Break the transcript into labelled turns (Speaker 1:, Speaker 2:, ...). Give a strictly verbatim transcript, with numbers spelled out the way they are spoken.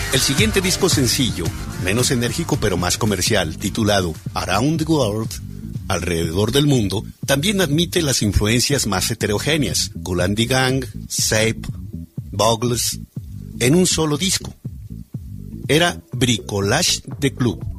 Speaker 1: El siguiente disco sencillo, menos enérgico pero más comercial, titulado Around the World, Alrededor del Mundo, también admite las influencias más heterogéneas, Kool and the Gang, Shape, Buggles, en un solo disco. Era bricolage de club.